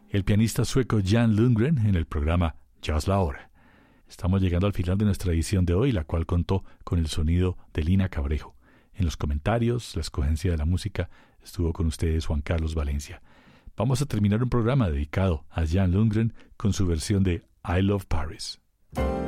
el pianista sueco Jan Lundgren en el programa Jazz la Hora. Estamos llegando al final de nuestra edición de hoy, la cual contó con el sonido de Lina Cabrejo. En los comentarios, la escogencia de la música, estuvo con ustedes Juan Carlos Valencia. Vamos a terminar un programa dedicado a Jan Lundgren con su versión de I Love Paris.